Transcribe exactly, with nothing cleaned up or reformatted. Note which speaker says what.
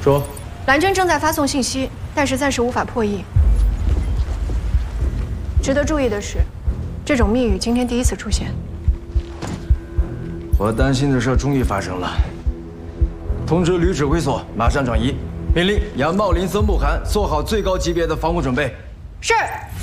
Speaker 1: 说，
Speaker 2: 蓝娟正在发送信息，但是暂时无法破译。值得注意的是，这种密语今天第一次出现。
Speaker 1: 我担心的事终于发生了。通知旅指挥所，马上转移，命令杨茂林、曾慕寒做好最高级别的防护准备。
Speaker 2: 是。